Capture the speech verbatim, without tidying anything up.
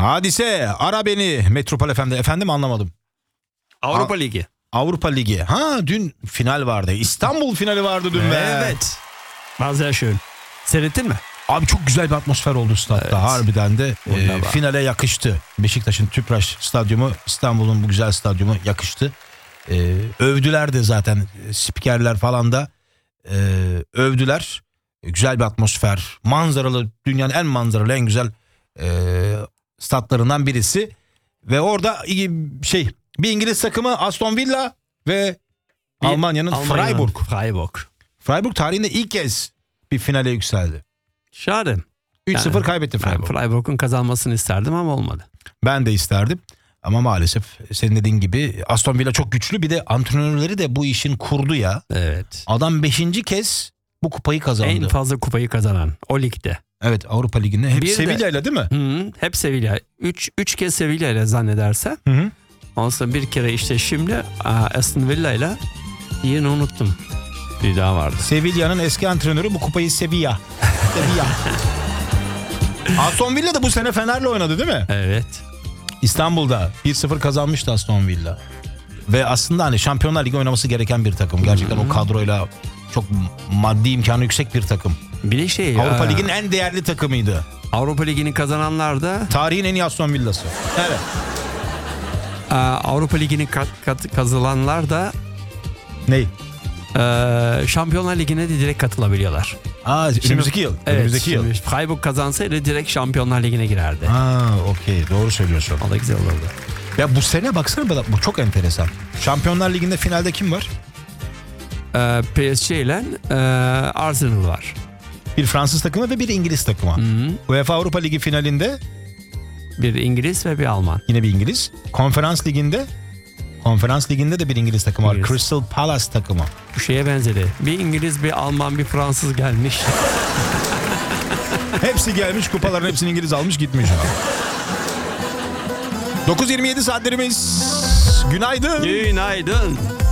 Hadise ara beni Metropol F M'de. Efendim anlamadım. Avrupa A- Ligi. Avrupa Ligi. Ha dün final vardı. İstanbul finali vardı dün be. Evet. Bazen şöyle. Seyrettin mi? Abi çok güzel bir atmosfer oldu statta. Evet. Harbiden de e, Baba. finale yakıştı. Beşiktaş'ın Tüpraş stadyumu, İstanbul'un bu güzel stadyumu yakıştı. E, övdüler de zaten spikerler falan da e, övdüler. E, güzel bir atmosfer. Manzaralı, dünyanın en manzaralı, en güzel e, statlarından birisi. Ve orada şey bir İngiliz takımı Aston Villa ve Bir Almanya'nın Almanya'nın Freiburg. Freiburg. Freiburg tarihinde ilk kez bir finale yükseldi. Şahane. üç sıfır Yani kaybetti Ben Freiburg. Freiburg'un kazanmasını isterdim ama olmadı. Ben de isterdim. Ama maalesef senin dediğin gibi Aston Villa çok güçlü. Bir de antrenörleri de bu işin kurdu ya. Evet. Adam beşinci kez bu kupayı kazandı. En fazla kupayı kazanan o ligde. Evet, Avrupa Ligi'nde. Hep Bir de- Sevilla'yla değil mi? Hı, hep Sevilla. Üç, üç kez Sevilla ile zannedersem. Hı hı. Ondan sonra bir kere işte şimdi Aston Villa ile yine unuttum. Bir daha vardı. Sevilla'nın eski antrenörü bu kupayı Sevilla. Sevilla. Aston Villa da bu sene Fener'le oynadı değil mi? Evet. İstanbul'da bir sıfır kazanmıştı Aston Villa. Ve aslında hani Şampiyonlar Ligi oynaması gereken bir takım. Gerçekten o kadroyla çok maddi imkanı yüksek bir takım. Bir de şey Avrupa e, Ligi'nin en değerli takımıydı. Avrupa Ligi'ni kazananlar da Tarihin en iyi Aston Villa'sı. Evet. e, Avrupa Ligi'ni kat, kat, kazananlar da Ney? e, Şampiyonlar Ligi'ne de direkt katılabiliyorlar. Aa, önümüzdeki yıl. Evet, önümüzdeki yıl. şimdi Freiburg kazansaydı direkt Şampiyonlar Ligi'ne girerdi. Ha, okey, doğru söylüyorsun. O da güzel olurdu. Ya bu sene baksana, bu çok enteresan. Şampiyonlar Ligi'nde finalde kim var? E, P S G ile e, Arsenal var. Bir Fransız takımı ve bir İngiliz takımı. Hı-hı. UEFA Avrupa Ligi finalinde Bir İngiliz ve bir Alman. yine bir İngiliz. Konferans Ligi'nde Konferans Ligi'nde de bir İngiliz takımı var. İngiliz. Crystal Palace takımı. Bu şeye benzedi. Bir İngiliz, bir Alman, bir Fransız gelmiş. Hepsi gelmiş, kupaların hepsini İngiliz almış gitmiş. dokuz yirmi yedi saatlerimiz. Günaydın. Günaydın.